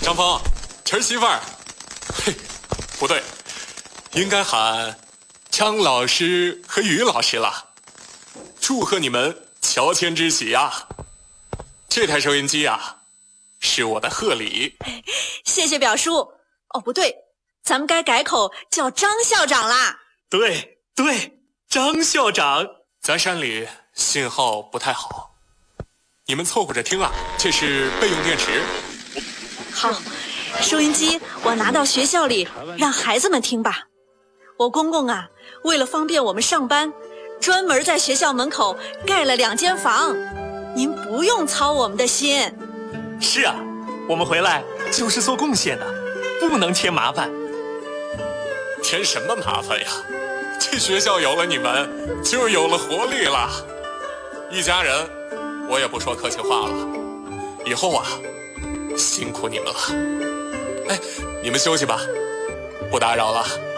张峰，儿媳妇儿，嘿，不对，应该喊张老师和于老师了。祝贺你们乔迁之喜呀！这台收音机啊，是我的贺礼。 谢谢表叔。哦，不对，咱们该改口叫张校长啦。 对，张校长。 咱山里信号不太好，你们凑合着听啊，这是备用电池。 好，收音机我拿到学校里让孩子们听吧。我公公啊，为了方便我们上班，专门在学校门口盖了2间房，您不用操我们的心。 是啊，我们回来就是做贡献的，不能添麻烦。 添什么麻烦呀？这学校有了你们，就有了活力了。一家人，我也不说客气话了。以后啊，辛苦你们了。哎，你们休息吧，不打扰了。